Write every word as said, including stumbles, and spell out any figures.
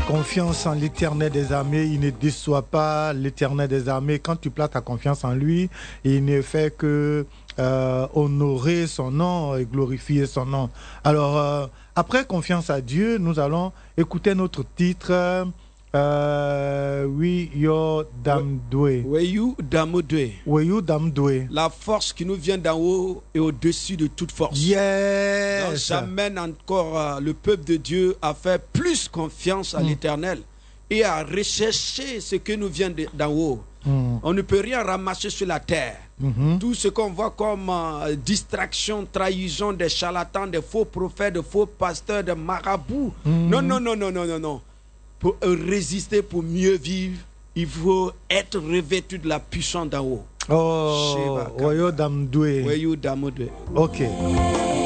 Confiance en l'Éternel des armées, il ne déçoit pas l'Éternel des armées. Quand tu places ta confiance en lui, il ne fait que euh, honorer son nom et glorifier son nom. Alors, euh, après confiance à Dieu, nous allons écouter notre titre. Euh, oui, yo damdoué. Weyu damodwe. Weyu damdoué. La force qui nous vient d'en haut est au-dessus de toute force. Yes. Donc, j'amène encore euh, le peuple de Dieu à faire plus confiance à mm. l'Éternel et à rechercher ce que nous vient d'en haut. Mm. On ne peut rien ramasser sur la terre. Mm-hmm. Tout ce qu'on voit comme euh, distraction, trahison des charlatans, des faux prophètes, des faux pasteurs, des marabouts. Mm. Non, non, non, non, non, non, non. Pour résister, pour mieux vivre, il faut être revêtu de la puissance d'en haut. Oh, Weyu damdoué. Weyu damodwe. Ok.